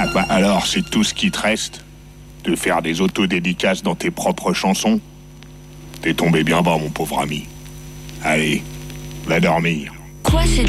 Bah alors, c'est tout ce qui te reste? De faire des autodédicaces dans tes propres chansons? T'es tombé bien bas, mon pauvre ami. Allez, va dormir. Quoi, c'est